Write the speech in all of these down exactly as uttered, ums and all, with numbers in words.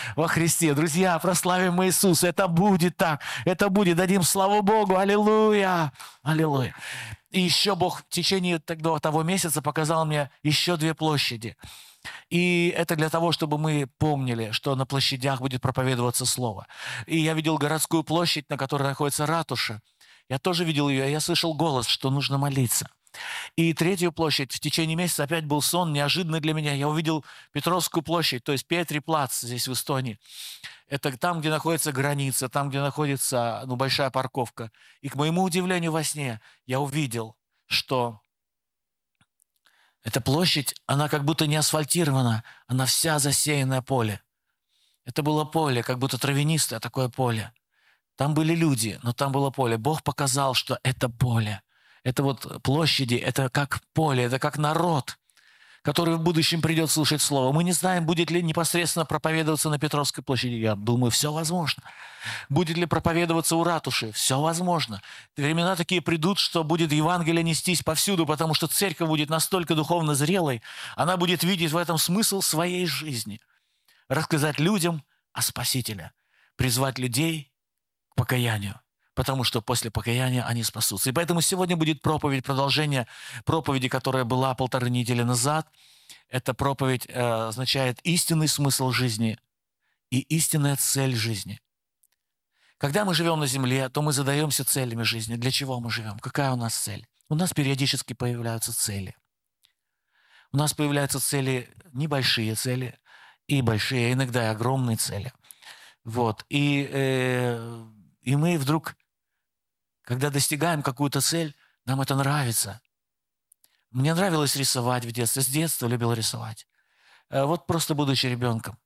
во Христе. Друзья, прославим Иисуса. Это будет так. Это будет. Дадим славу Богу. Аллилуйя. Аллилуйя. И еще Бог в течение тогда, того месяца показал мне еще две площади. И это для того, чтобы мы помнили, что на площадях будет проповедоваться Слово. И я видел городскую площадь, на которой находится ратуша. Я тоже видел ее, и я слышал голос, что нужно молиться. И третью площадь, в течение месяца опять был сон, неожиданный для меня. Я увидел Петровскую площадь, то есть Петри плац здесь в Эстонии. Это там, где находится граница, там, где находится ну, большая парковка. И к моему удивлению во сне я увидел, что эта площадь, она как будто не асфальтирована, она вся засеянное поле. Это было поле, как будто травянистое такое поле. Там были люди, но там было поле. Бог показал, что это поле. Это вот площади, это как поле, это как народ, который в будущем придет слушать Слово. Мы не знаем, будет ли непосредственно проповедоваться на Петровской площади. Я думаю, все возможно. Будет ли проповедоваться у ратуши? Все возможно. Времена такие придут, что будет Евангелие нестись повсюду, потому что церковь будет настолько духовно зрелой, она будет видеть в этом смысл своей жизни. Рассказать людям о Спасителе, призвать людей к покаянию, потому что после покаяния они спасутся. И поэтому сегодня будет проповедь, продолжение проповеди, которая была полторы недели назад. Эта проповедь э, означает истинный смысл жизни и истинная цель жизни. Когда мы живем на земле, то мы задаемся целями жизни. Для чего мы живем? Какая у нас цель? У нас периодически появляются цели. У нас появляются цели, небольшие цели, и большие, а иногда и огромные цели. Вот. И, э, и мы вдруг, когда достигаем какую-то цель, нам это нравится. Мне нравилось рисовать в детстве. С детства любил рисовать. Э, вот просто будучи ребенком.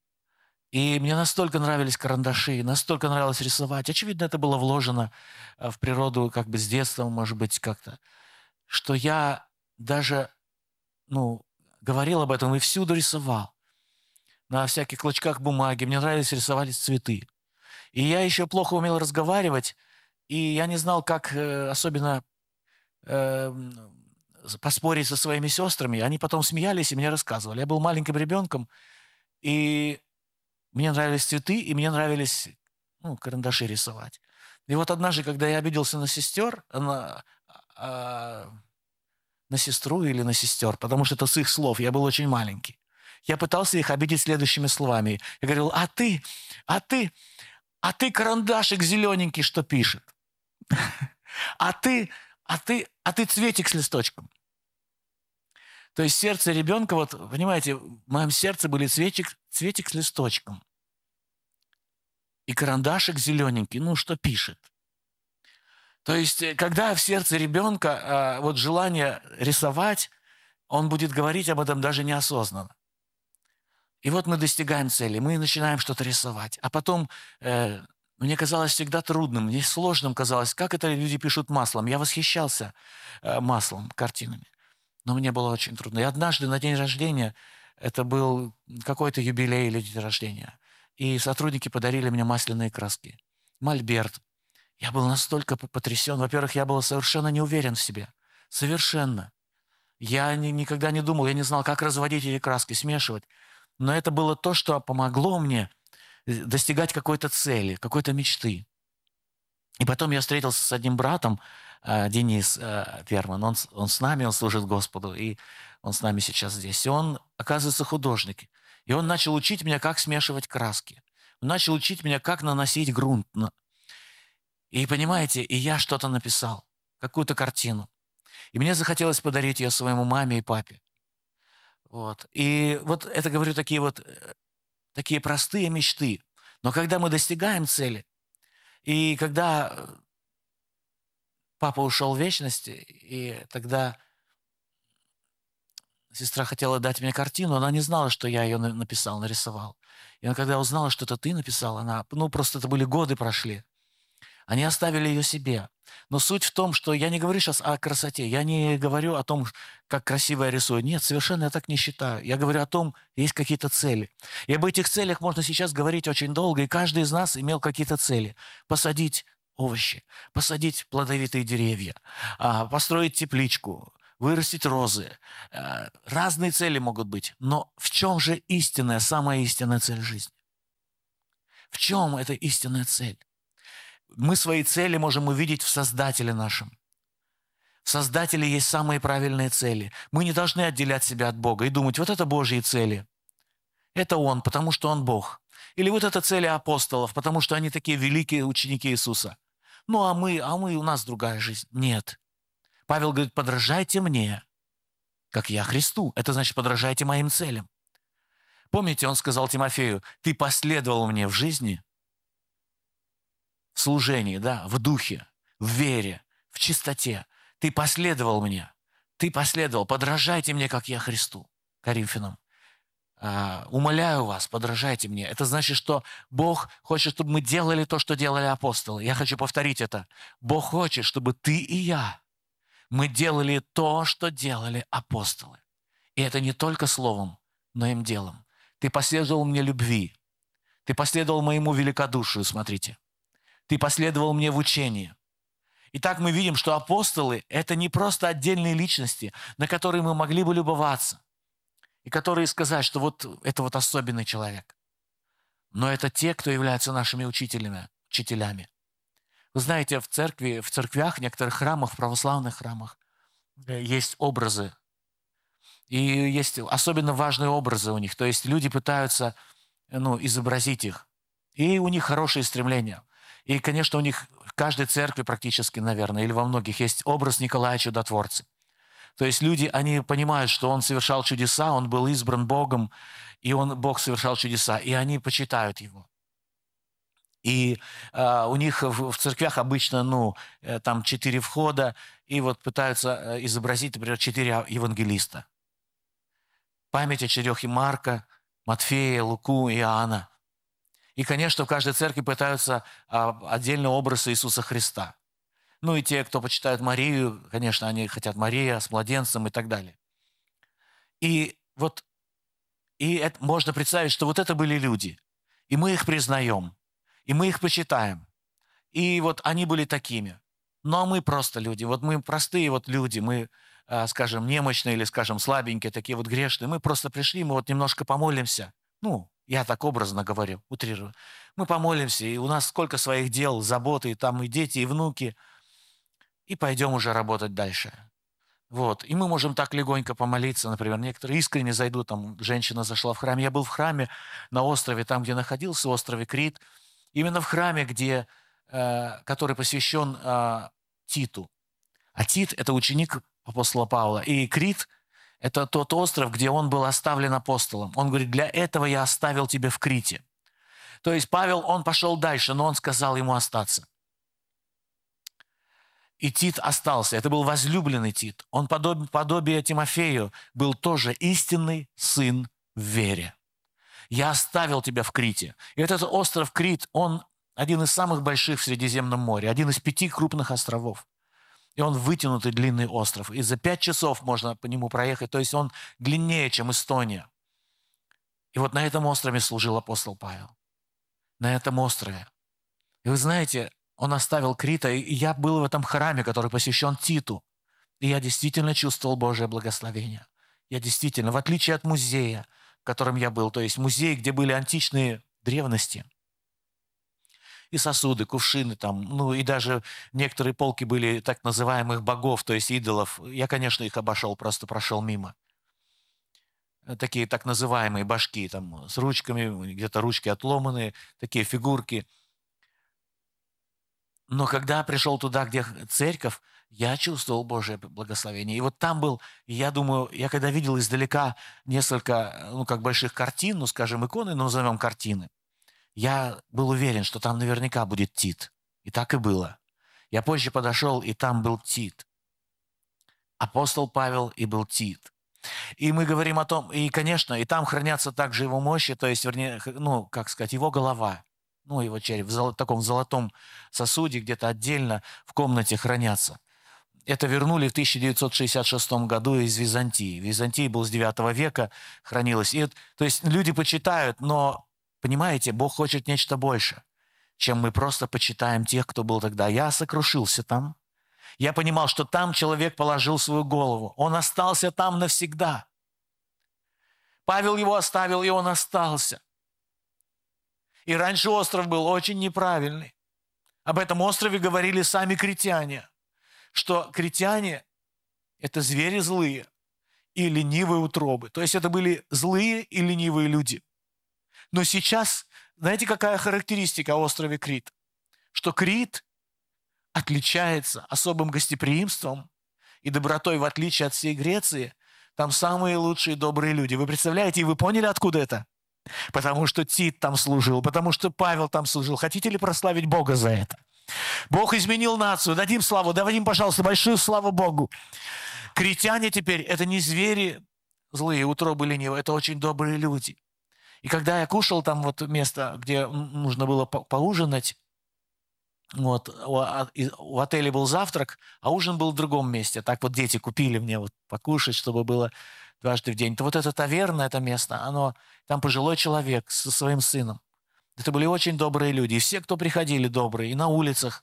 И мне настолько нравились карандаши, настолько нравилось рисовать. Очевидно, это было вложено в природу как бы с детства, может быть, как-то, что я даже, ну, говорил об этом и всюду рисовал. На всяких клочках бумаги. Мне нравились рисовать цветы. И я еще плохо умел разговаривать, и я не знал, как э, особенно э, поспорить со своими сестрами. Они потом смеялись и мне рассказывали. Я был маленьким ребенком, и мне нравились цветы, и мне нравились ну, карандаши рисовать. И вот однажды, когда я обиделся на сестер, на, а, на сестру или на сестер, потому что это с их слов, я был очень маленький, я пытался их обидеть следующими словами. Я говорил, а ты, а ты, а ты карандашик зелененький, что пишет. А ты, а ты, а ты цветик с листочком. То есть сердце ребенка, вот, понимаете, в моем сердце были цветик, цветик с листочком. И карандашик зелененький, ну, что пишет. То есть, когда в сердце ребенка вот желание рисовать, он будет говорить об этом даже неосознанно. И вот мы достигаем цели, мы начинаем что-то рисовать. А потом, э, мне казалось всегда трудным, мне сложным казалось, как это люди пишут маслом. Я восхищался э, маслом, картинами. Но мне было очень трудно. И однажды на день рождения, это был какой-то юбилей или день рождения, и сотрудники подарили мне масляные краски. Мольберт. Я был настолько потрясен. Во-первых, я был совершенно не уверен в себе. Совершенно. Я ни, никогда не думал, я не знал, как разводить эти краски, смешивать. Но это было то, что помогло мне достигать какой-то цели, какой-то мечты. И потом я встретился с одним братом, Денис Верман, он, он с нами, он служит Господу, и он с нами сейчас здесь. И он, оказывается, художник. И он начал учить меня, как смешивать краски. Он начал учить меня, как наносить грунт. И понимаете, и я что-то написал, какую-то картину. И мне захотелось подарить ее своему маме и папе. Вот. И вот это, говорю, такие вот такие простые мечты. Но когда мы достигаем цели, и когда папа ушел в вечность, и тогда сестра хотела дать мне картину, она не знала, что я ее написал, нарисовал. И она, когда узнала, что это ты написал, она, ну, просто это были годы прошли. Они оставили ее себе. Но суть в том, что я не говорю сейчас о красоте, я не говорю о том, как красиво я рисую. Нет, совершенно я так не считаю. Я говорю о том, есть какие-то цели. И об этих целях можно сейчас говорить очень долго, и каждый из нас имел какие-то цели. Посадить овощи, посадить плодовитые деревья, построить тепличку, вырастить розы. Разные цели могут быть. Но в чем же истинная, самая истинная цель жизни? В чем эта истинная цель? Мы свои цели можем увидеть в Создателе нашем. В Создателе есть самые правильные цели. Мы не должны отделять себя от Бога и думать, вот это Божьи цели. Это Он, потому что Он Бог. Или вот это цели апостолов, потому что они такие великие ученики Иисуса. Ну, а мы, а мы, у нас другая жизнь. Нет. Павел говорит, подражайте мне, как я Христу. Это значит, подражайте моим целям. Помните, он сказал Тимофею, ты последовал мне в жизни, в служении, да, в духе, в вере, в чистоте. Ты последовал мне. Ты последовал. Подражайте мне, как я Христу. Коринфянам. А, умоляю вас, подражайте мне. Это значит, что Бог хочет, чтобы мы делали то, что делали апостолы. Я хочу повторить это. Бог хочет, чтобы ты и я, мы делали то, что делали апостолы. И это не только словом, но и делом. Ты последовал мне любви. Ты последовал моему великодушию, смотрите. Ты последовал мне в учении. Итак, мы видим, что апостолы – это не просто отдельные личности, на которые мы могли бы любоваться, и которые сказать, что вот это вот особенный человек. Но это те, кто являются нашими учителями. учителями. Вы знаете, в церкви, в церквях, в некоторых храмах, в православных храмах есть образы. И есть особенно важные образы у них. То есть люди пытаются ну, изобразить их. И у них хорошие стремления. И, конечно, у них в каждой церкви практически, наверное, или во многих есть образ Николая Чудотворца. То есть люди, они понимают, что он совершал чудеса, он был избран Богом, и он, Бог совершал чудеса, и они почитают его. И э, у них в, в церквях обычно, ну, э, там четыре входа, и вот пытаются э, изобразить, например, четыре евангелиста. Память о четырех и Марка, Матфея, Луку и Иоанна. И, конечно, в каждой церкви пытаются а, отдельный образ Иисуса Христа. Ну и те, кто почитают Марию, конечно, они хотят Мария с младенцем и так далее. И вот и это, можно представить, что вот это были люди. И мы их признаем, и мы их почитаем. И вот они были такими. Но мы просто люди. Вот мы простые вот люди, мы, скажем, немощные или, скажем, слабенькие, такие вот грешные. Мы просто пришли, мы вот немножко помолимся. Ну, я так образно говорю, утрирую. Мы помолимся, и у нас сколько своих дел, заботы, и там и дети, и внуки. И пойдем уже работать дальше. Вот. И мы можем так легонько помолиться, например. Некоторые искренне зайдут, там женщина зашла в храм. Я был в храме на острове, там, где находился, острове Крит. Именно в храме, где, э, который посвящен э, Титу. А Тит – это ученик апостола Павла. И Крит – это тот остров, где он был оставлен апостолом. Он говорит, для этого я оставил тебя в Крите. То есть Павел, он пошел дальше, но он сказал ему остаться. И Тит остался. Это был возлюбленный Тит. Он подоб, подобие Тимофею был тоже истинный сын в вере. Я оставил тебя в Крите. И этот остров Крит, он один из самых больших в Средиземном море, один из пяти крупных островов. И он вытянутый длинный остров. И за пять часов можно по нему проехать. То есть он длиннее, чем Эстония. И вот на этом острове служил апостол Павел. На этом острове. И вы знаете, он оставил Крита, и я был в этом храме, который посвящен Титу. И я действительно чувствовал Божие благословение. Я действительно, в отличие от музея, в котором я был, то есть музей, где были античные древности, и сосуды, кувшины там, ну и даже некоторые полки были так называемых богов, то есть идолов. Я, конечно, их обошел, просто прошел мимо. Такие так называемые башки там с ручками, где-то ручки отломанные, такие фигурки. Но когда пришел туда, где церковь, я чувствовал Божие благословение. И вот там был, я думаю, я когда видел издалека несколько, ну, как больших картин, ну, скажем, иконы, но назовем картины, я был уверен, что там наверняка будет Тит. И так и было. Я позже подошел, и там был Тит. Апостол Павел и был Тит. И мы говорим о том, и, конечно, и там хранятся также его мощи, то есть, вернее, ну, как сказать, его голова, ну, его череп в золо, таком золотом сосуде, где-то отдельно в комнате хранятся. Это вернули в тысяча девятьсот шестьдесят шестом году из Византии. В Византии был с девятого века, хранилось. И, то есть люди почитают, но, понимаете, Бог хочет нечто больше, чем мы просто почитаем тех, кто был тогда. Я сокрушился там. Я понимал, что там человек положил свою голову. Он остался там навсегда. Павел его оставил, и он остался. И раньше остров был очень неправильный. Об этом острове говорили сами критяне, что критяне – это звери злые и ленивые утробы. То есть это были злые и ленивые люди. Но сейчас, знаете, какая характеристика острова Крит? Что Крит отличается особым гостеприимством и добротой, в отличие от всей Греции. Там самые лучшие добрые люди. Вы представляете, и вы поняли, откуда это? Потому что Тит там служил, потому что Павел там служил. Хотите ли прославить Бога за это? Бог изменил нацию. Дадим славу. Дадим, пожалуйста, большую славу Богу. Критяне теперь – это не звери злые, утробы ленивые, это очень добрые люди. И когда я кушал там вот место, где нужно было по поужинать, вот, в отеле был завтрак, а ужин был в другом месте. Так вот дети купили мне вот покушать, чтобы было дважды в день. То вот эта таверна, это место, оно, там пожилой человек со своим сыном. Это были очень добрые люди. И все, кто приходили, добрые, и на улицах.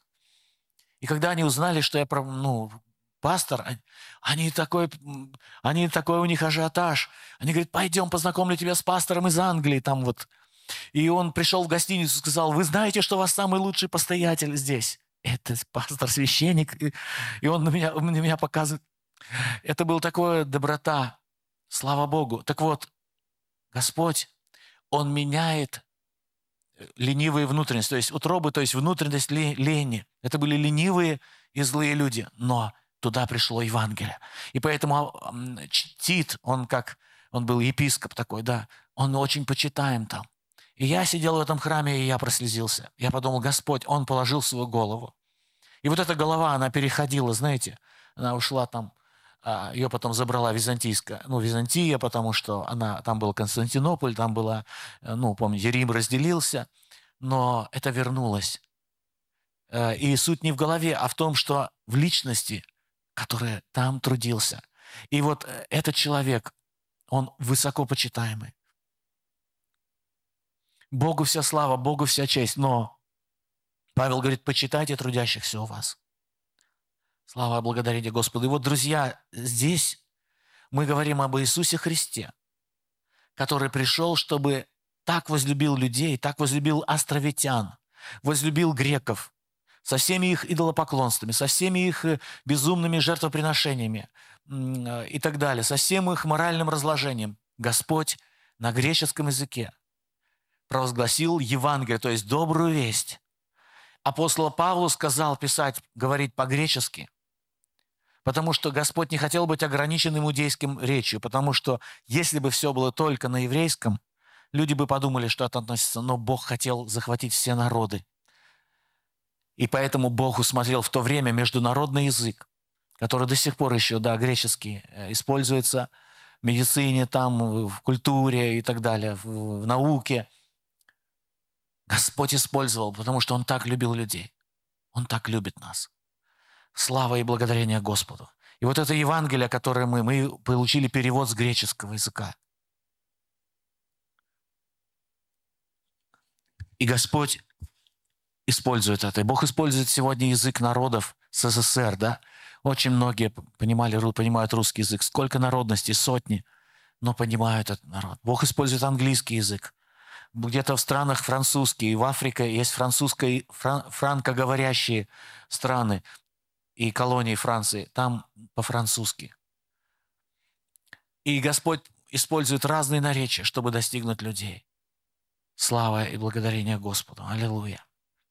И когда они узнали, что я, ну, пастор, они такой, они такой у них ажиотаж. Они говорят, пойдем, познакомлю тебя с пастором из Англии, там вот. И он пришел в гостиницу и сказал, вы знаете, что у вас самый лучший постоятель здесь? Это пастор-священник. И он на меня, на меня показывает. Это была такая доброта. Слава Богу. Так вот, Господь, Он меняет ленивые внутренности, то есть утробы, то есть внутренность лени. Это были ленивые и злые люди, но туда пришло Евангелие. И поэтому Тит, он как, он был епископ такой, да, он очень почитаем там. И я сидел в этом храме, и я прослезился. Я подумал, Господь, Он положил свою голову. И вот эта голова, она переходила, знаете, она ушла там, ее потом забрала Византийская, ну, Византия, потому что она, там был Константинополь, там была, ну, помните, Рим разделился, но это вернулось. И суть не в голове, а в том, что в личности, который там трудился. И вот этот человек, он высоко почитаемый. Богу вся слава, Богу вся честь, но Павел говорит, почитайте трудящихся у вас. Слава и благодарение Господу. И вот, друзья, здесь мы говорим об Иисусе Христе, который пришел, чтобы так возлюбил людей, так возлюбил островитян, возлюбил греков со всеми их идолопоклонствами, со всеми их безумными жертвоприношениями и так далее, со всем их моральным разложением. Господь на греческом языке провозгласил Евангелие, то есть добрую весть. Апостол Павлу сказал писать, говорить по-гречески, потому что Господь не хотел быть ограничен иудейским речью, потому что если бы все было только на еврейском, люди бы подумали, что это относится, но Бог хотел захватить все народы. И поэтому Бог усмотрел в то время международный язык, который до сих пор еще, да, греческий, используется в медицине, там, в культуре и так далее, в, в науке. Господь использовал, потому что Он так любил людей. Он так любит нас. Слава и благодарение Господу. И вот это Евангелие, которое мы, мы получили перевод с греческого языка. И Господь использует это. И Бог использует сегодня язык народов СССР, да? Очень многие понимали, понимают русский язык. Сколько народностей? Сотни. Но понимают этот народ. Бог использует английский язык. Где-то в странах французские, в Африке есть французские, фран, франкоговорящие страны и колонии Франции, там по-французски. И Господь использует разные наречия, чтобы достигнуть людей. Слава и благодарение Господу. Аллилуйя.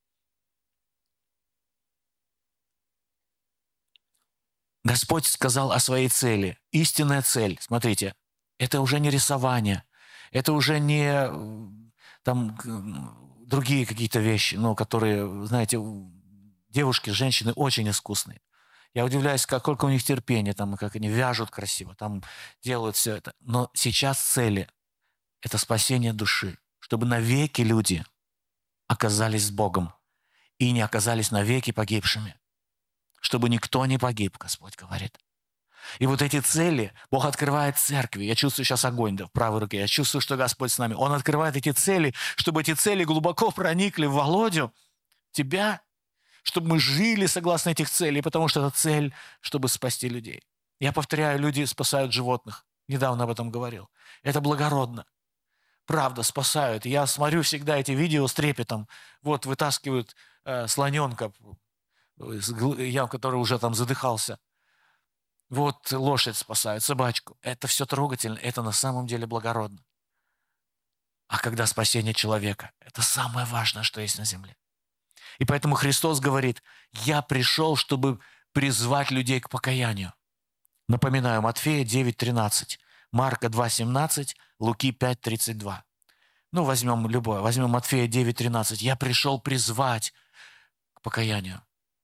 Господь сказал о своей цели. Истинная цель, смотрите, это уже не рисование, это уже не там другие какие-то вещи, ну, которые, знаете, девушки, женщины очень искусные. Я удивляюсь, сколько у них терпения, там, как они вяжут красиво, там делают все это. Но сейчас цели – это спасение души, чтобы навеки люди оказались с Богом и не оказались навеки погибшими. Чтобы никто не погиб, Господь говорит. И вот эти цели Бог открывает церкви. Я чувствую сейчас огонь, да, в правой руке. Я чувствую, что Господь с нами. Он открывает эти цели, чтобы эти цели глубоко проникли в Володю, тебя, чтобы мы жили согласно этих целей, потому что это цель, чтобы спасти людей. Я повторяю, люди спасают животных. Недавно об этом говорил. Это благородно. правда спасают. Я смотрю всегда эти видео с трепетом. Вот вытаскивают э, слоненка, из гл- ям, который уже там задыхался. Вот лошадь спасают, собачку. Это все трогательно, это на самом деле благородно. А когда спасение человека, это самое важное, что есть на земле. И поэтому Христос говорит, я пришел, чтобы призвать людей к покаянию. Напоминаю, Матфея девять тринадцать, Марка два семнадцать, Луки пять тридцать два. Ну, возьмем любое. Возьмем Матфея девять тринадцать. Я пришел призвать к покаянию.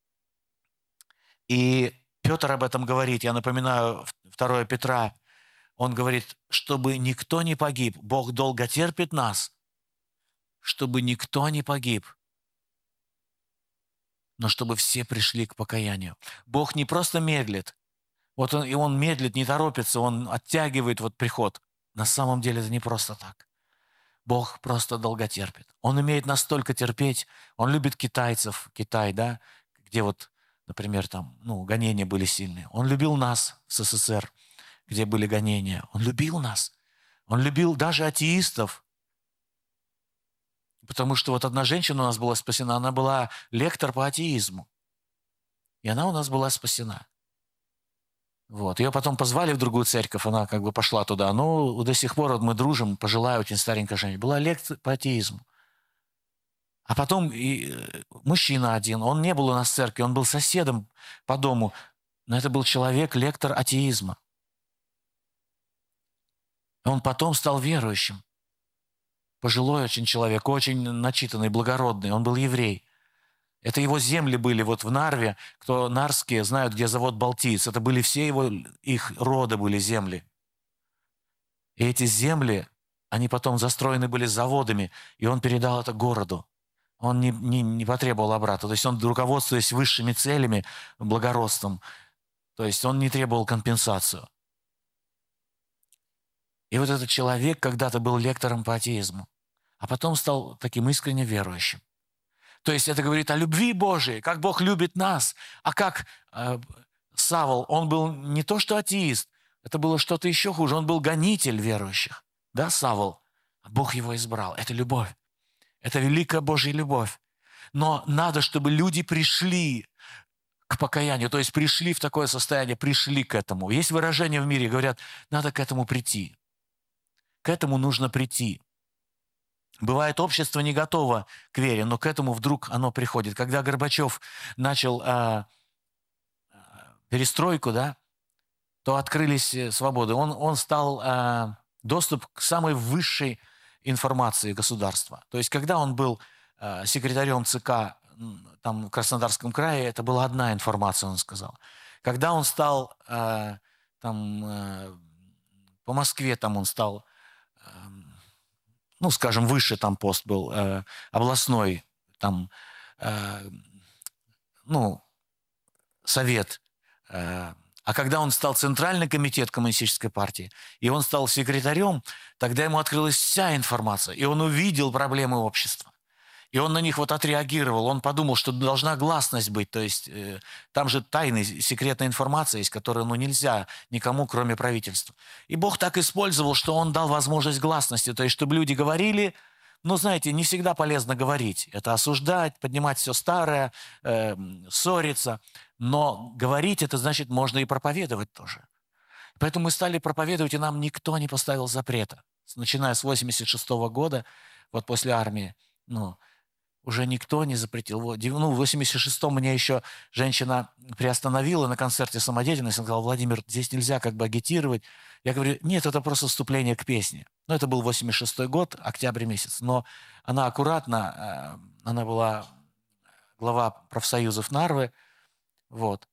И Петр об этом говорит. Я напоминаю, второе Петра. Он говорит, чтобы никто не погиб. Бог долго терпит нас, чтобы никто не погиб, но чтобы все пришли к покаянию. Бог не просто медлит. Вот он, и он медлит, не торопится, он оттягивает вот приход. На самом деле это не просто так. Бог просто долго терпит. Он умеет настолько терпеть. Он любит китайцев, Китай, да, где вот, например, там, ну, гонения были сильные. Он любил нас в СССР, где были гонения. Он любил нас. Он любил даже атеистов. Потому что вот одна женщина у нас была спасена, она была лектор по атеизму. И она у нас была спасена. Вот. Ее потом позвали в другую церковь, она как бы пошла туда. Но до сих пор вот мы дружим, пожилая, очень старенькая женщина. Была лектор по атеизму. А потом и мужчина один, он не был у нас в церкви, он был соседом по дому, но это был человек, лектор атеизма. Он потом стал верующим. Пожилой очень человек, очень начитанный, благородный, он был еврей. Это его земли были вот в Нарве, кто нарские знают, где завод Балтиец. Это были все его, их рода были земли. И эти земли, они потом застроены были заводами, и он передал это городу. Он не, не, не потребовал обратно. То есть он, руководствуясь высшими целями, благородством, то есть он не требовал компенсацию. И вот этот человек когда-то был лектором по атеизму, а потом стал таким искренне верующим. То есть это говорит о любви Божией, как Бог любит нас. А как э, Савл, он был не то что атеист, это было что-то еще хуже, он был гонитель верующих. Да, Савл? Бог его избрал. Это любовь. Это великая Божья любовь. Но надо, чтобы люди пришли к покаянию, то есть пришли в такое состояние, пришли к этому. Есть выражение в мире, говорят, надо к этому прийти. К этому нужно прийти. Бывает, общество не готово к вере, но к этому вдруг оно приходит. Когда Горбачев начал э, перестройку, да, то открылись свободы. Он, он стал э, доступ к самой высшей информации государства. То есть, когда он был э, секретарем ЦК там, в Краснодарском крае, это была одна информация, он сказал. Когда он стал э, там, э, по Москве, там он стал... Э, ну, скажем, выше там пост был, э, областной, там, э, ну, совет. Э, а когда он стал Центральный комитет Коммунистической партии, и он стал секретарем, тогда ему открылась вся информация, и он увидел проблемы общества. И он на них вот отреагировал, он подумал, что должна гласность быть, то есть э, там же тайная, секретная информация есть, которую ну, нельзя никому, кроме правительства. И Бог так использовал, что Он дал возможность гласности, то есть чтобы люди говорили, ну, знаете, не всегда полезно говорить, это осуждать, поднимать все старое, э, ссориться, но говорить это значит можно и проповедовать тоже. Поэтому мы стали проповедовать, и нам никто не поставил запрета. Начиная с восемьдесят шестого года, вот после армии, ну, уже никто не запретил. Ну, в восемьдесят шестом меня еще женщина приостановила на концерте самодеятельности. Она сказала, Владимир, здесь нельзя как бы агитировать. Я говорю, нет, это просто вступление к песне. Ну, это был восемьдесят шестой год, октябрь месяц. Но она аккуратно, она была глава профсоюзов Нарвы, вот.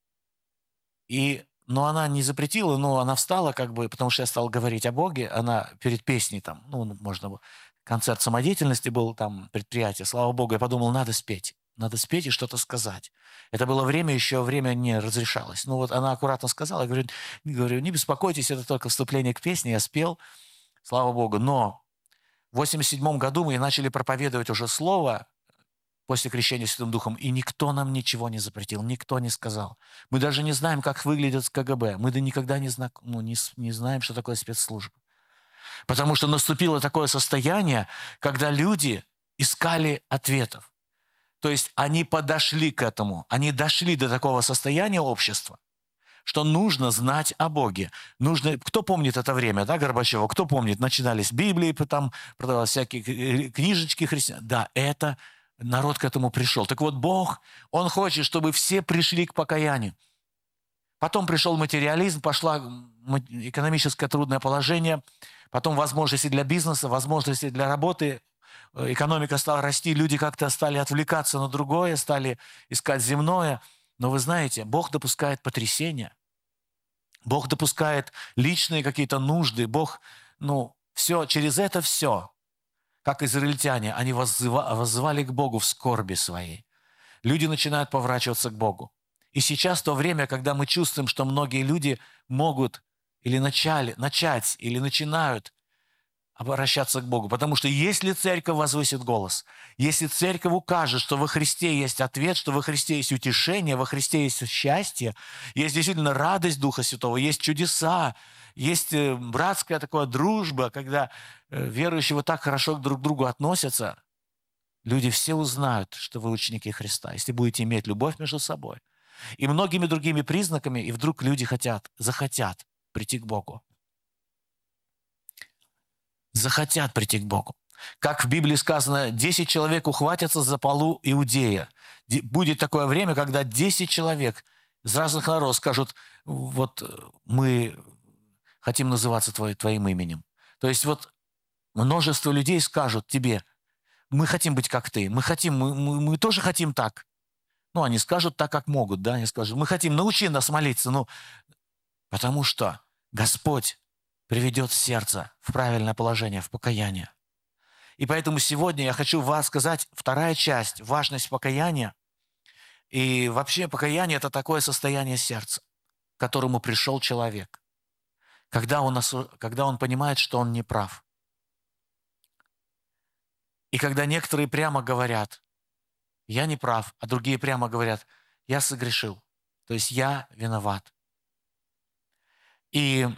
И, но она не запретила, но она встала как бы, потому что я стал говорить о Боге, она перед песней там, ну, можно было... Концерт самодеятельности был, там, предприятие. Слава Богу, я подумал, надо спеть. Надо спеть и что-то сказать. Это было время, еще время не разрешалось. Ну вот она аккуратно сказала, я говорю, говорю, не беспокойтесь, это только вступление к песне. Я спел, слава Богу. Но в восемьдесят седьмом году мы начали проповедовать уже слово после крещения Святым Духом, и никто нам ничего не запретил, никто не сказал. Мы даже не знаем, как выглядит КГБ. Мы да никогда не, зна... ну, не, не знаем, что такое спецслужба. Потому что наступило такое состояние, когда люди искали ответов. То есть они подошли к этому, они дошли до такого состояния общества, что нужно знать о Боге. Нужно, кто помнит это время, да, Горбачева? Кто помнит? Начинались Библии, потом продавались всякие книжечки христиан. Да, это народ к этому пришел. Так вот, Бог, Он хочет, чтобы все пришли к покаянию. Потом пришел материализм, пошло экономическое трудное положение, потом возможности для бизнеса, возможности для работы. Экономика стала расти, люди как-то стали отвлекаться на другое, стали искать земное. Но вы знаете, Бог допускает потрясения. Бог допускает личные какие-то нужды. Бог, ну, все, через это все, как израильтяне, они воззыва, воззвали к Богу в скорби своей. Люди начинают поворачиваться к Богу. И сейчас то время, когда мы чувствуем, что многие люди могут или начали, начать, или начинают обращаться к Богу. Потому что если церковь возвысит голос, если церковь укажет, что во Христе есть ответ, что во Христе есть утешение, во Христе есть счастье, есть действительно радость Духа Святого, есть чудеса, есть братская такая дружба, когда верующие вот так хорошо друг к другу относятся, люди все узнают, что вы ученики Христа, если будете иметь любовь между собой. И многими другими признаками, и вдруг люди хотят, захотят прийти к Богу. Захотят прийти к Богу. Как в Библии сказано, десять человек ухватятся за полу Иудея. Будет такое время, когда десять человек из разных народов скажут, вот мы хотим называться твой, твоим именем. То есть вот множество людей скажут тебе, мы хотим быть как ты, мы хотим, мы, мы, мы тоже хотим так. Ну, они скажут так, как могут, да, они скажут, мы хотим, научи нас молиться, ну, потому что Господь приведет сердце в правильное положение, в покаяние. И поэтому сегодня я хочу вас сказать, вторая часть, важность покаяния. И вообще покаяние – это такое состояние сердца, к которому пришел человек, когда он, когда он понимает, что он не прав. И когда некоторые прямо говорят, я не прав, а другие прямо говорят, я согрешил, то есть я виноват. И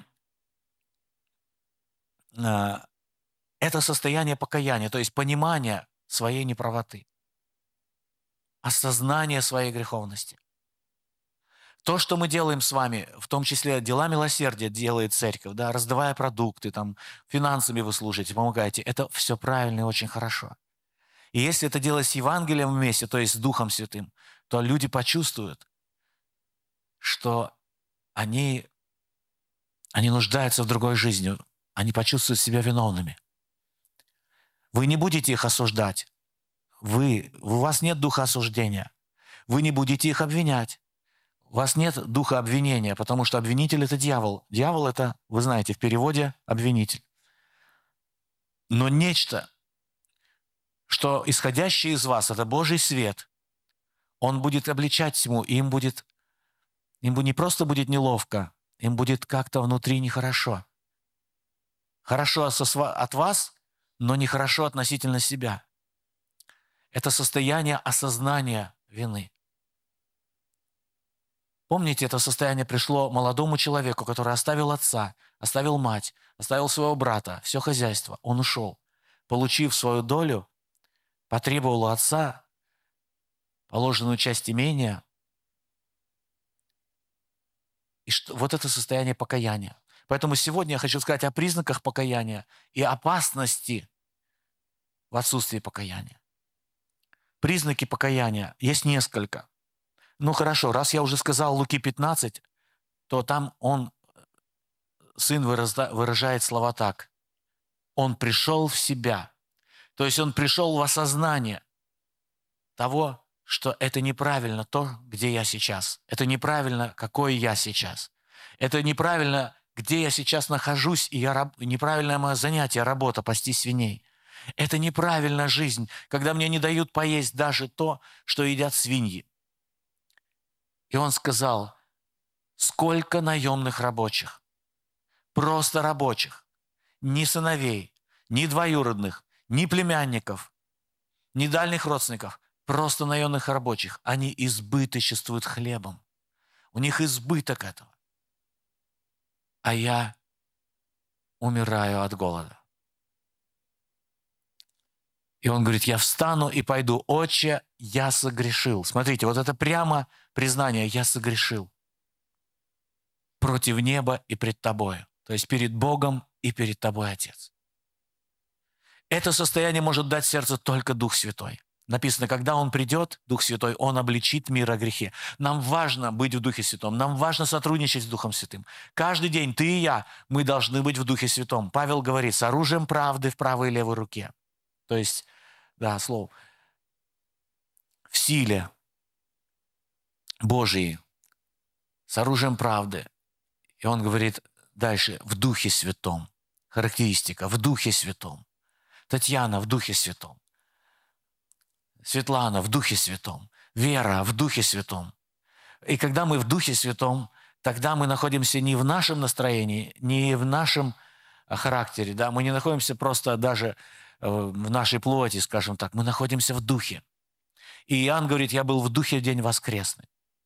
э, это состояние покаяния, то есть понимание своей неправоты, осознание своей греховности. То, что мы делаем с вами, в том числе дела милосердия делает церковь, да, раздавая продукты, там, финансами вы служите, помогаете, это все правильно и очень хорошо. И если это делать с Евангелием вместе, то есть с Духом Святым, то люди почувствуют, что они, они нуждаются в другой жизни, они почувствуют себя виновными. Вы не будете их осуждать. Вы, у вас нет духа осуждения. Вы не будете их обвинять. У вас нет духа обвинения, потому что обвинитель – это дьявол. Дьявол – это, вы знаете, в переводе обвинитель. Но нечто, что исходящее из вас – это Божий свет, он будет обличать тьму, и им будет, им не просто будет неловко, им будет как-то внутри нехорошо. Хорошо от вас, но нехорошо относительно себя. Это состояние осознания вины. Помните, это состояние пришло молодому человеку, который оставил отца, оставил мать, оставил своего брата, все хозяйство. Он ушел. Получив свою долю, потребовал у отца положенную часть имения. И что, вот это состояние покаяния. Поэтому сегодня я хочу сказать о признаках покаяния и опасности в отсутствии покаяния. Признаки покаяния есть несколько. Ну хорошо, раз я уже сказал Луки пятнадцать, то там он, сын выражает слова так. Он пришел в себя. То есть он пришел в осознание того, что это неправильно то, где я сейчас. Это неправильно, какой я сейчас. Это неправильно, где я сейчас нахожусь, и я, неправильное мое занятие, работа, пасти свиней. Это неправильная жизнь, когда мне не дают поесть даже то, что едят свиньи. И он сказал, сколько наемных рабочих, просто рабочих, ни сыновей, ни двоюродных, ни племянников, ни дальних родственников, просто наемных рабочих. Они избыточествуют хлебом. У них избыток этого. А я умираю от голода. И он говорит, я встану и пойду. Отче, я согрешил. Смотрите, вот это прямо признание, я согрешил против неба и пред тобою. То есть перед Богом и перед тобой, Отец. Это состояние может дать сердцу только Дух Святой. Написано, когда Он придет, Дух Святой, Он обличит мир о грехе. Нам важно быть в Духе Святом, нам важно сотрудничать с Духом Святым. Каждый день ты и я, мы должны быть в Духе Святом. Павел говорит, с оружием правды в правой и левой руке. То есть, да, слово, в силе Божьей, с оружием правды. И он говорит дальше, в Духе Святом. Характеристика, в Духе Святом. Татьяна в Духе Святом. Светлана в Духе Святом. Вера в Духе Святом. И когда мы в Духе Святом, тогда мы находимся не в нашем настроении, не в нашем характере. Да? Мы не находимся просто даже в нашей плоти, скажем так. Мы находимся в Духе. И Иоанн говорит, я был в Духе в день воскресный.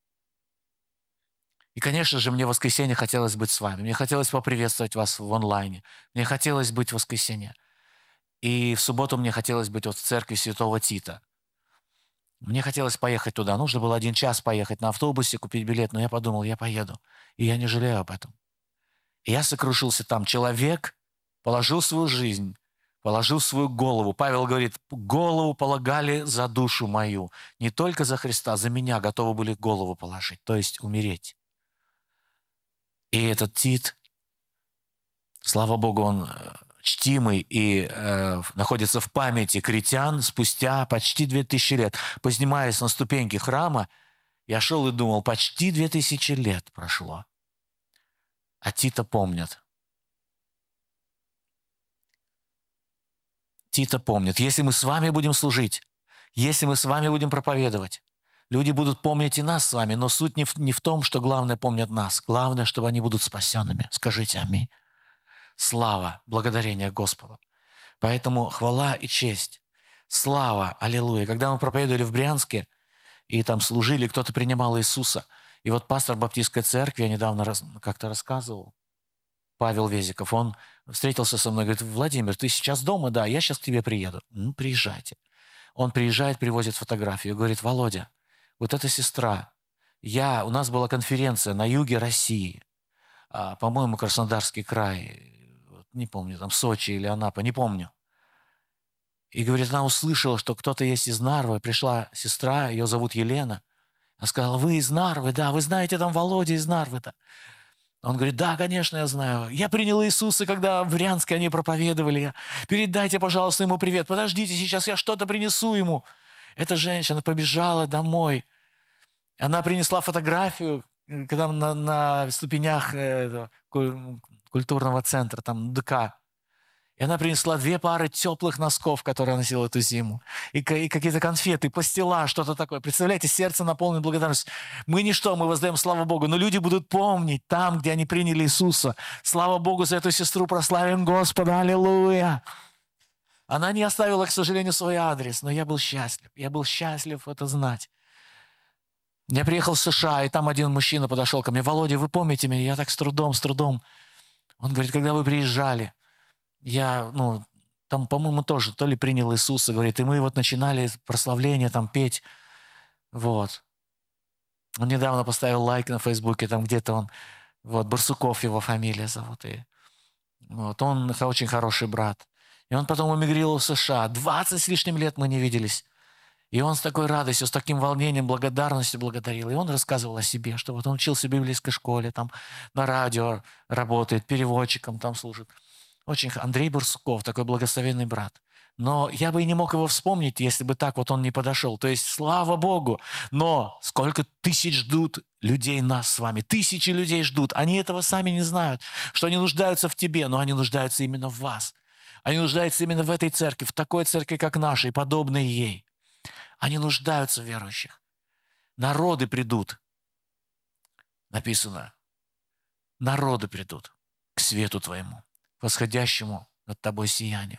И, конечно же, мне в воскресенье хотелось быть с вами. Мне хотелось поприветствовать вас в онлайне. Мне хотелось быть в воскресенье. И в субботу мне хотелось быть вот в церкви Святого Тита. Мне хотелось поехать туда. Нужно было один час поехать на автобусе, купить билет. Но я подумал, я поеду. И я не жалею об этом. И я сокрушился там. Человек положил свою жизнь, положил свою голову. Павел говорит, голову полагали за душу мою. Не только за Христа, за меня готовы были голову положить. То есть умереть. И этот Тит, слава Богу, он чтимый и э, находится в памяти критян спустя почти две тысячи лет. Поднимаясь на ступеньки храма, я шел и думал, почти две тысячи лет прошло. А Тита помнят. Тита помнит. Если мы с вами будем служить, если мы с вами будем проповедовать, люди будут помнить и нас с вами, но суть не в, не в том, что главное помнят нас. Главное, чтобы они будут спасенными. Скажите аминь. Слава, благодарение Господу. Поэтому хвала и честь, слава, аллилуйя. Когда мы проповедовали в Брянске, и там служили, кто-то принимал Иисуса. И вот пастор Баптистской церкви, я недавно раз, как-то рассказывал, Павел Везиков, он встретился со мной, говорит, Владимир, ты сейчас дома? Да, я сейчас к тебе приеду. Ну, приезжайте. Он приезжает, привозит фотографию, говорит, Володя, вот эта сестра, я, у нас была конференция на юге России, а, по-моему, Краснодарский край, не помню, там Сочи или Анапа, не помню. И, говорит, она услышала, что кто-то есть из Нарвы. Пришла сестра, ее зовут Елена. Она сказала, вы из Нарвы, да, вы знаете там Володя из Нарвы-то. Он говорит, да, конечно, я знаю. Я принял Иисуса, когда в Брянске они проповедовали. Передайте, пожалуйста, ему привет. Подождите, сейчас я что-то принесу ему. Эта женщина побежала домой. Она принесла фотографию, когда на, на ступенях этого, культурного центра, там ДК. И она принесла две пары теплых носков, которые она носила эту зиму. И, и какие-то конфеты, пастила, что-то такое. Представляете, сердце наполнено благодарностью. Мы ничто, мы воздаем славу Богу. Но люди будут помнить там, где они приняли Иисуса. Слава Богу за эту сестру, прославим Господа. Аллилуйя. Она не оставила, к сожалению, свой адрес, но я был счастлив. Я был счастлив это знать. Я приехал в США, и там один мужчина подошел ко мне. Володя, вы помните меня? Я так с трудом, с трудом. Он говорит, когда вы приезжали, я, ну, там, по-моему, тоже то ли принял Иисуса, говорит, и мы вот начинали прославление там петь, вот. Он недавно поставил лайк на Фейсбуке, там где-то он, вот, Барсуков его фамилия зовут, и вот, он очень хороший брат. И он потом эмигрировал в США, двадцать с лишним лет мы не виделись. И он с такой радостью, с таким волнением, благодарностью благодарил. И он рассказывал о себе, что вот он учился в библейской школе, там на радио работает, переводчиком там служит. Очень Андрей Барсуков, такой благословенный брат. Но я бы и не мог его вспомнить, если бы так вот он не подошел. То есть, слава Богу. Но сколько тысяч ждут людей нас с вами. Тысячи людей ждут. Они этого сами не знают, что они нуждаются в тебе, но они нуждаются именно в вас. Они нуждаются именно в этой церкви, в такой церкви, как наша, и подобной ей. Они нуждаются в верующих. Народы придут. Написано. Народы придут к свету твоему, восходящему над тобой сиянию.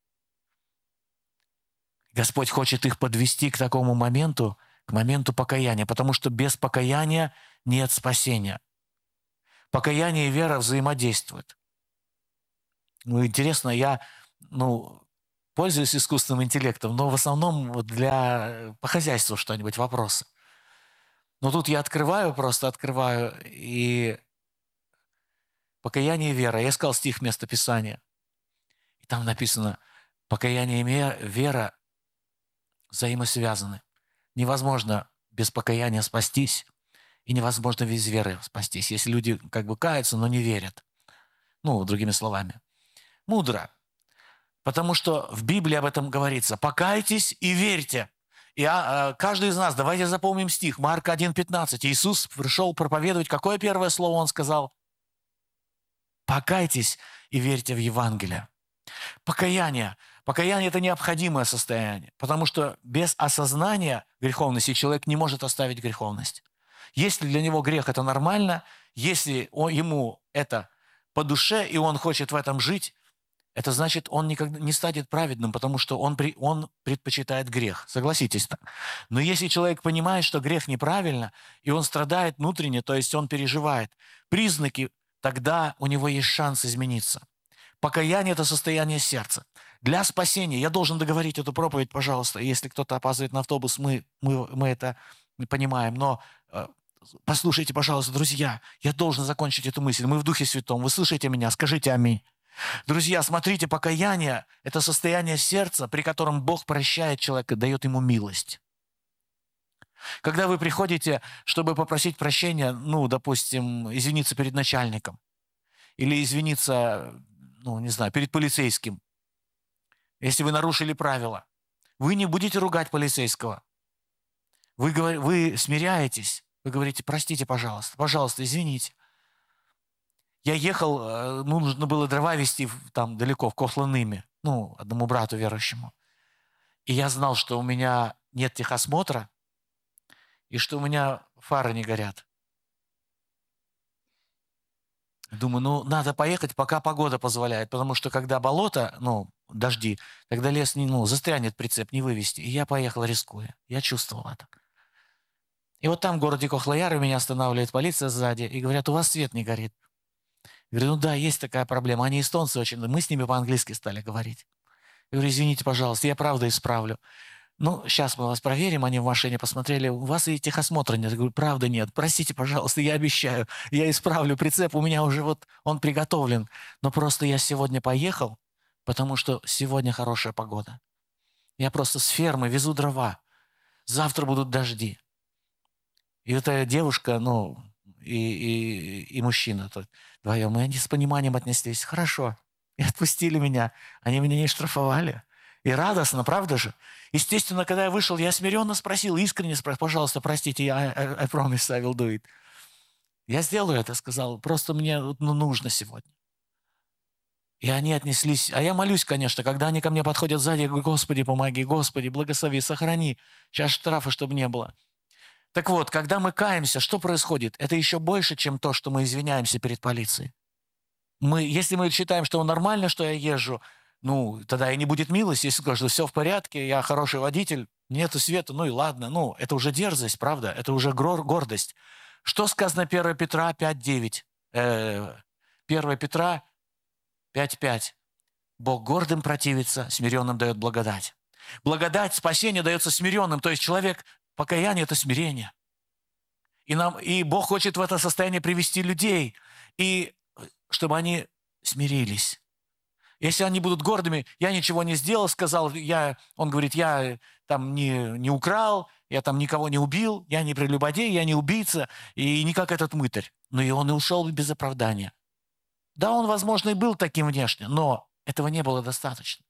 Господь хочет их подвести к такому моменту, к моменту покаяния, потому что без покаяния нет спасения. Покаяние и вера взаимодействуют. Ну, интересно, я, ну, пользуюсь искусственным интеллектом, но в основном вот для э, по хозяйству что-нибудь, вопросы. Но тут я открываю, просто открываю, и покаяние и вера. Я искал стих вместо Писания. И там написано, покаяние и ме- вера взаимосвязаны. Невозможно без покаяния спастись, и невозможно без веры спастись, если люди как бы каются, но не верят. Ну, другими словами. Мудро. Потому что в Библии об этом говорится. Покайтесь и верьте. И а, а, каждый из нас, давайте запомним стих, Марка один пятнадцать. Иисус пришел проповедовать. Какое первое слово Он сказал? Покайтесь и верьте в Евангелие. Покаяние. Покаяние – это необходимое состояние, потому что без осознания греховности человек не может оставить греховность. Если для него грех – это нормально, если он, ему это по душе, и он хочет в этом жить, это значит, он никогда не станет праведным, потому что он, при, он предпочитает грех. Согласитесь так. Но если человек понимает, что грех неправильно, и он страдает внутренне, то есть он переживает, признаки, тогда у него есть шанс измениться. Покаяние – это состояние сердца. Для спасения, я должен договорить эту проповедь, пожалуйста, если кто-то опаздывает на автобус, мы, мы, мы это понимаем, но э, послушайте, пожалуйста, друзья, я должен закончить эту мысль. Мы в Духе Святом, вы слышите меня, скажите аминь. Друзья, смотрите, покаяние – это состояние сердца, при котором Бог прощает человека, дает ему милость. Когда вы приходите, чтобы попросить прощения, ну, допустим, извиниться перед начальником, или извиниться, ну, не знаю, перед полицейским, если вы нарушили правила, вы не будете ругать полицейского. Вы, говор- вы смиряетесь, вы говорите, простите, пожалуйста, пожалуйста, извините. Я ехал, э, ну, нужно было дрова везти в- там далеко, в Кохланыме, ну, одному брату верующему. И я знал, что у меня нет техосмотра, и что у меня фары не горят. Думаю, ну, надо поехать, пока погода позволяет, потому что когда болото, ну, дожди, тогда лес, не, ну, застрянет прицеп, не вывести. И я поехал, рискуя. Я чувствовал это. И вот там, в городе Кохлояры, меня останавливает полиция сзади, и говорят, у вас свет не горит. Я говорю, ну да, есть такая проблема. Они эстонцы очень, мы с ними по-английски стали говорить. Я говорю, извините, пожалуйста, я правда исправлю. Ну, сейчас мы вас проверим, они в машине посмотрели, у вас и техосмотра нет. Я говорю, правда нет, простите, пожалуйста, я обещаю, я исправлю прицеп, у меня уже вот он приготовлен. Но просто я сегодня поехал, потому что сегодня хорошая погода. Я просто с фермы везу дрова. Завтра будут дожди. И эта девушка, ну, и, и, и мужчина тот, вдвоем, и они с пониманием отнеслись. Хорошо. И отпустили меня. Они меня не штрафовали. И радостно, правда же? Естественно, когда я вышел, я смиренно спросил, искренне спросил, пожалуйста, простите, я I, I promise I will do it. Я сделаю это, сказал, просто мне ну, нужно сегодня. И они отнеслись, а я молюсь, конечно, когда они ко мне подходят сзади, я говорю, Господи, помоги, Господи, благослови, сохрани, сейчас штрафа, чтобы не было. Так вот, когда мы каемся, что происходит? Это еще больше, чем то, что мы извиняемся перед полицией. Мы, если мы считаем, что нормально, что я езжу, ну, тогда и не будет милости. Если скажу, что все в порядке, я хороший водитель, нету света, ну и ладно. Ну, это уже дерзость, правда? Это уже гор- гордость. Что сказано первое Петра пять девять? Э, первое Петра пять пять. Бог гордым противится, смиренным дает благодать. Благодать, спасение дается смиренным. То есть человек, покаяние – это смирение. И, нам, и Бог хочет в это состояние привести людей, и чтобы они смирились. Если они будут гордыми, я ничего не сделал, сказал, я, он говорит, я там не, не украл, я там никого не убил, я не прелюбодей, я не убийца, и не как этот мытарь. Но и он и ушел без оправдания. Да, он, возможно, и был таким внешне, но этого не было достаточно.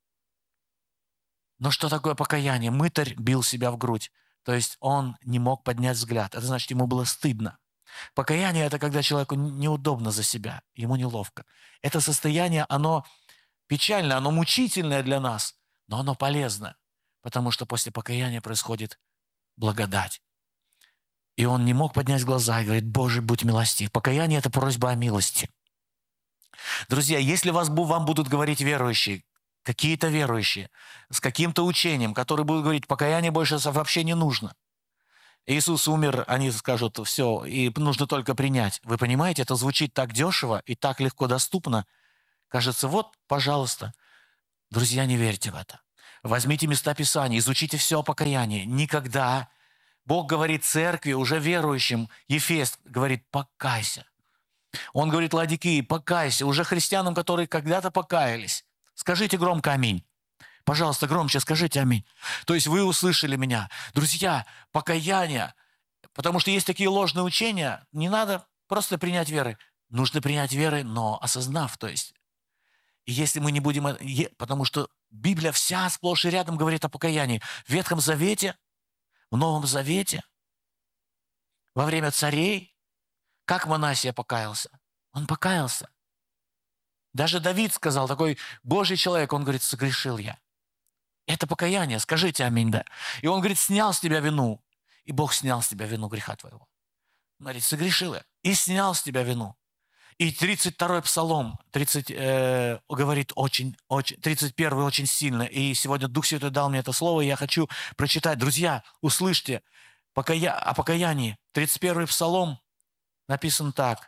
Но что такое покаяние? Мытарь бил себя в грудь. То есть он не мог поднять взгляд. Это значит, ему было стыдно. Покаяние – это когда человеку неудобно за себя, ему неловко. Это состояние, оно печальное, оно мучительное для нас, но оно полезно, потому что после покаяния происходит благодать. И он не мог поднять глаза и говорит, Боже, будь милостив. Покаяние – это просьба о милости. Друзья, если вас, вам будут говорить верующие, какие-то верующие, с каким-то учением, которые будут говорить, покаяние больше вообще не нужно. Иисус умер, они скажут, все, и нужно только принять. Вы понимаете, это звучит так дешево и так легко доступно, Кажется, вот, пожалуйста. Друзья, не верьте в это. Возьмите места Писания, изучите все о покаянии. Никогда. Бог говорит церкви, уже верующим, Ефес говорит, покайся. Он говорит Ладикии, покайся. Уже христианам, которые когда-то покаялись. Скажите громко аминь. Пожалуйста, громче скажите аминь. То есть вы услышали меня. Друзья, покаяние. Потому что есть такие ложные учения. Не надо просто принять веры. Нужно принять веры, но осознав. То есть, если мы не будем... Потому что Библия вся сплошь и рядом говорит о покаянии. В Ветхом Завете, в Новом Завете, во время царей, как Манасия покаялся? Он покаялся. Даже Давид сказал, такой Божий человек, он говорит, согрешил я. Это покаяние, скажите аминь, да. И он говорит, снял с тебя вину. И Бог снял с тебя вину греха твоего. Он говорит, согрешил я. И снял с тебя вину. И тридцать второй Псалом, тридцать, э, говорит очень, очень, тридцать первый очень сильно. И сегодня Дух Святой дал мне это слово, и я хочу прочитать. Друзья, услышьте покая... о покаянии. тридцать первый Псалом написан так.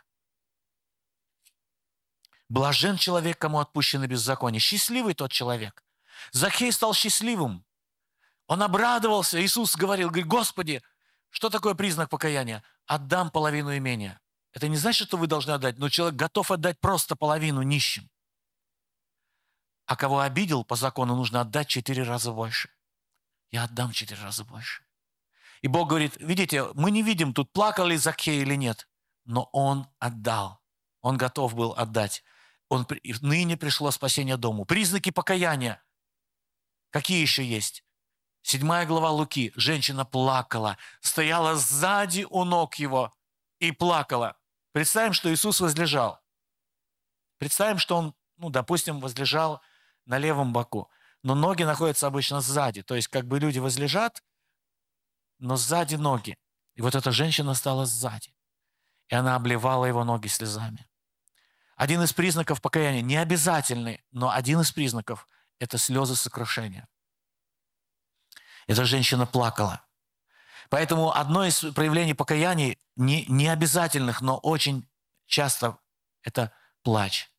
Блажен человек, кому отпущено беззаконие. Счастливый тот человек. Закхей стал счастливым. Он обрадовался. Иисус говорил, говорит, Господи, что такое признак покаяния? Отдам половину имения. Это не значит, что вы должны отдать, но человек готов отдать просто половину нищим. А кого обидел, по закону нужно отдать четыре раза больше. Я отдам четыре раза больше. И Бог говорит, видите, мы не видим, тут плакал ли Закхей или нет, но он отдал. Он готов был отдать. Он, ныне пришло спасение дому. Признаки покаяния. Какие еще есть? Седьмая глава Луки. Женщина плакала, стояла сзади у ног его и плакала. Представим, что Иисус возлежал. Представим, что он, ну, допустим, возлежал на левом боку, но ноги находятся обычно сзади. То есть как бы люди возлежат, но сзади ноги. И вот эта женщина стала сзади. И она обливала его ноги слезами. Один из признаков покаяния, не обязательный, но один из признаков – это слезы сокрушения. Эта женщина плакала. Поэтому одно из проявлений покаяний, не, не обязательных, но очень часто, это плач.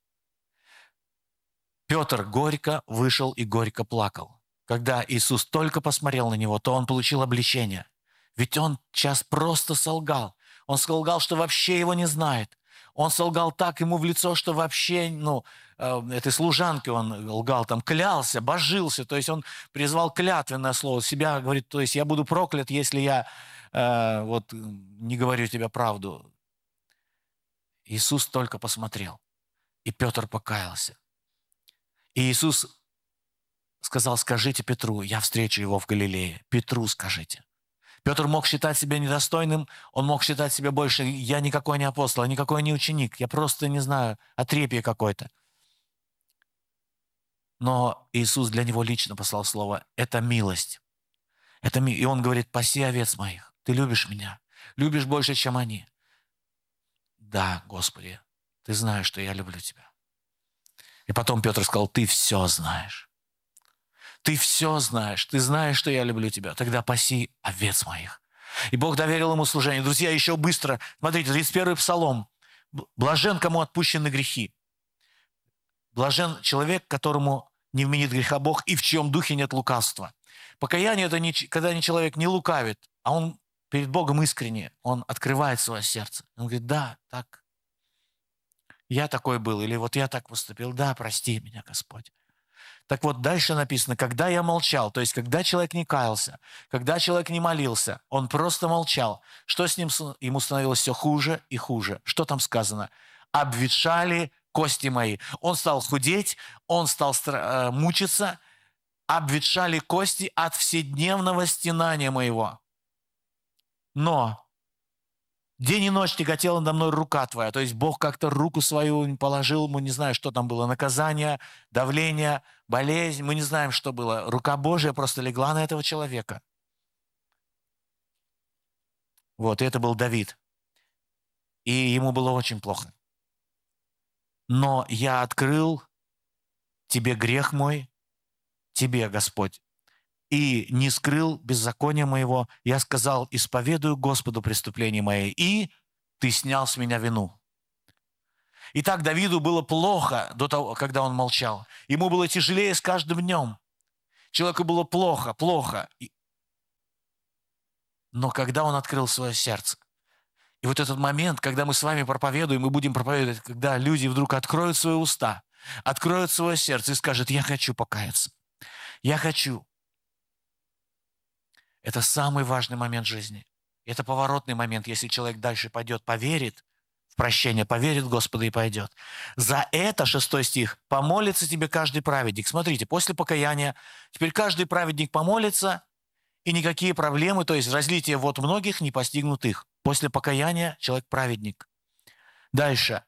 Петр горько вышел и горько плакал. Когда Иисус только посмотрел на него, то он получил обличение. Ведь он сейчас просто солгал. Он солгал, что вообще его не знает. Он солгал так ему в лицо, что вообще, ну, э, этой служанке он лгал, там, клялся, божился. То есть он призвал клятвенное слово себя, говорит, то есть я буду проклят, если я э, вот не говорю тебе правду. Иисус только посмотрел, и Петр покаялся. И Иисус сказал, скажите Петру, я встречу его в Галилее. Петру скажите. Петр мог считать себя недостойным, он мог считать себя больше, я никакой не апостол, я никакой не ученик, я просто, не знаю, отрепье какое-то. Но Иисус для него лично послал слово, это милость. Это ми... И он говорит, паси овец моих, ты любишь меня, любишь больше, чем они. Да, Господи, ты знаешь, что я люблю тебя. И потом Петр сказал, ты все знаешь. Ты все знаешь, ты знаешь, что я люблю тебя. Тогда паси овец моих. И Бог доверил ему служение. Друзья, еще быстро. Смотрите, тридцать первый Псалом. Блажен, кому отпущены грехи. Блажен человек, которому не вменит греха Бог и в чьем духе нет лукавства. Покаяние – это не, когда не человек не лукавит, а он перед Богом искренне, он открывает свое сердце. Он говорит, да, так, я такой был, или вот я так поступил, да, прости меня, Господь. Так вот, дальше написано, когда я молчал, то есть, когда человек не каялся, когда человек не молился, он просто молчал. Что с ним? Ему становилось все хуже и хуже. Что там сказано? Обветшали кости мои. Он стал худеть, он стал стра- мучиться, обветшали кости от вседневного стенания моего. Но день и ночь тяготела надо мной рука твоя. То есть Бог как-то руку свою положил, мы не знаем, что там было. Наказание, давление, болезнь. Мы не знаем, что было. Рука Божья просто легла на этого человека. Вот, и это был Давид. И ему было очень плохо. Но я открыл тебе грех мой, тебе, Господь, и не скрыл беззакония моего. Я сказал, исповедую Господу преступления мои, и ты снял с меня вину. И так Давиду было плохо до того, когда он молчал. Ему было тяжелее с каждым днем. Человеку было плохо, плохо. Но когда он открыл свое сердце, и вот этот момент, когда мы с вами проповедуем, мы будем проповедовать, когда люди вдруг откроют свои уста, откроют свое сердце и скажут: я хочу покаяться, я хочу. Это самый важный момент жизни. Это поворотный момент, если человек дальше пойдет, поверит в прощение, поверит в Господа и пойдет. За это, шестой стих, помолится тебе каждый праведник. Смотрите, после покаяния теперь каждый праведник помолится, и никакие проблемы, то есть разлитие вод многих, не постигнут их. После покаяния человек праведник. Дальше.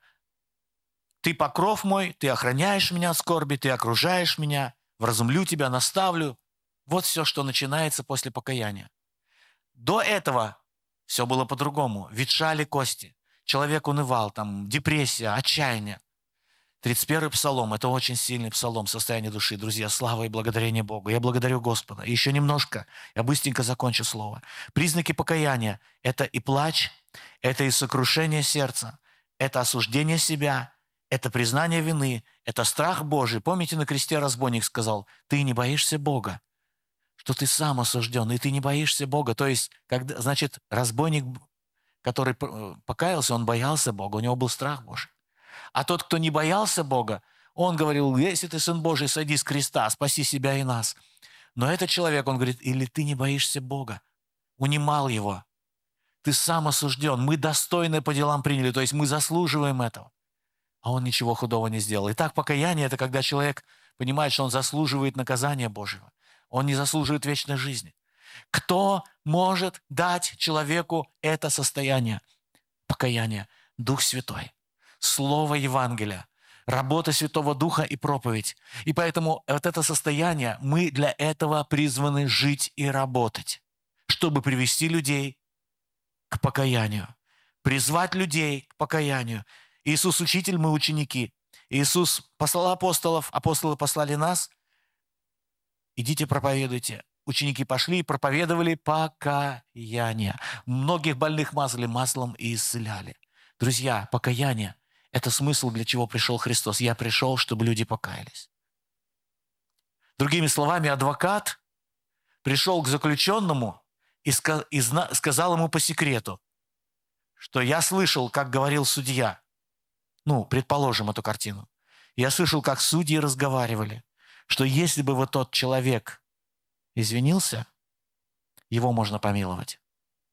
Ты покров мой, ты охраняешь меня от скорби, ты окружаешь меня, вразумлю тебя, наставлю. Вот все, что начинается после покаяния. До этого все было по-другому. Ветшали кости. Человек унывал, там депрессия, отчаяние. тридцать первый псалом – это очень сильный псалом, состояние души. Друзья, слава и благодарение Богу. Я благодарю Господа. И еще немножко, я быстренько закончу слово. Признаки покаяния – это и плач, это и сокрушение сердца, это осуждение себя, это признание вины, это страх Божий. Помните, на кресте разбойник сказал: ты не боишься Бога, что ты сам осужден, и ты не боишься Бога. То есть, когда, значит, разбойник, который покаялся, он боялся Бога, у него был страх Божий. А тот, кто не боялся Бога, он говорил: если ты Сын Божий, сойди с креста, спаси себя и нас. Но этот человек, он говорит: или ты не боишься Бога, унимал его. Ты сам осужден, мы достойно по делам приняли, то есть мы заслуживаем этого. А он ничего худого не сделал. Итак, покаяние – это когда человек понимает, что он заслуживает наказания Божьего. Он не заслуживает вечной жизни. Кто может дать человеку это состояние покаяния? Дух Святой. Слово Евангелия, работа Святого Духа и проповедь. И поэтому вот это состояние, мы для этого призваны жить и работать, чтобы привести людей к покаянию, призвать людей к покаянию. Иисус учитель, мы ученики. Иисус послал апостолов, апостолы послали нас. Идите проповедуйте. Ученики пошли и проповедовали покаяние. Многих больных мазали маслом и исцеляли. Друзья, покаяние – это смысл, для чего пришел Христос. Я пришел, чтобы люди покаялись. Другими словами, адвокат пришел к заключенному и сказал ему по секрету, что я слышал, как говорил судья. Ну, предположим эту картину. Я слышал, как судьи разговаривали, что если бы вот тот человек извинился, его можно помиловать.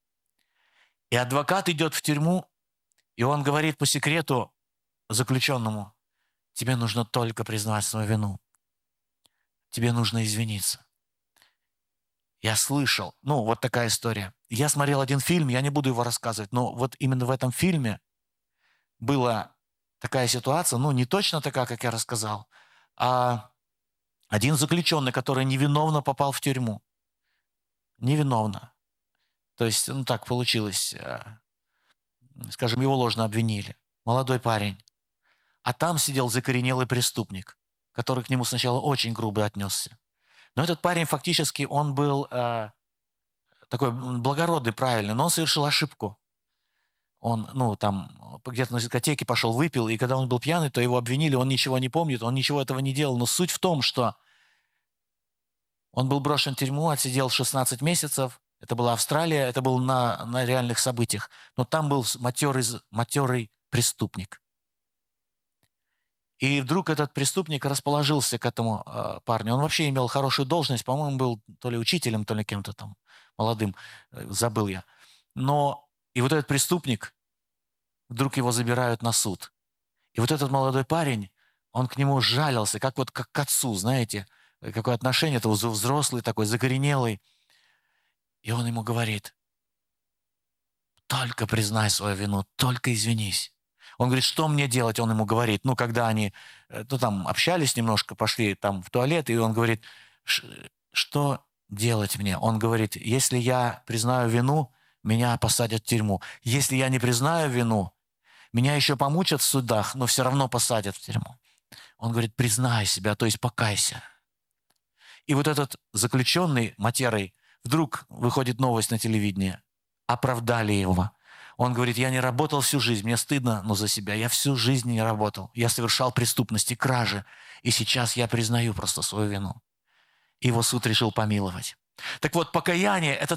И адвокат идет в тюрьму, и он говорит по секрету заключенному: тебе нужно только признать свою вину. Тебе нужно извиниться. Я слышал, ну, вот такая история. Я смотрел один фильм, я не буду его рассказывать, но вот именно в этом фильме была такая ситуация, ну, не точно такая, как я рассказал, а один заключенный, который невиновно попал в тюрьму. Невиновно. То есть, ну, так получилось, скажем, его ложно обвинили. Молодой парень. А там сидел закоренелый преступник, который к нему сначала очень грубо отнесся. Но этот парень фактически, он был э, такой благородный, правильный, но он совершил ошибку. Он, ну, там, где-то на дискотеке пошел, выпил, и когда он был пьяный, то его обвинили, он ничего не помнит, он ничего этого не делал. Но суть в том, что он был брошен в тюрьму, отсидел шестнадцать месяцев, это была Австралия, это было на, на реальных событиях, но там был матерый, матерый преступник. И вдруг этот преступник расположился к этому э, парню. Он вообще имел хорошую должность, по-моему, был то ли учителем, то ли кем-то там молодым, э, забыл я. Но и вот этот преступник, вдруг его забирают на суд. И вот этот молодой парень, он к нему жалился, как вот как к отцу, знаете, какое отношение, это взрослый такой, закоренелый. И он ему говорит: только признай свою вину, только извинись. Он говорит: что мне делать? Он ему говорит, ну, когда они, ну, там, общались немножко, пошли там в туалет, и он говорит: что делать мне? Он говорит: если я признаю вину, меня посадят в тюрьму. Если я не признаю вину, меня еще помучат в судах, но все равно посадят в тюрьму. Он говорит: признай себя, то есть покайся. И вот этот заключенный матерый, вдруг выходит новость на телевидении: оправдали его. Он говорит, я не работал всю жизнь, мне стыдно, но за себя. Я всю жизнь не работал. Я совершал преступности, кражи. И сейчас я признаю просто свою вину. Его суд решил помиловать. Так вот, покаяние – это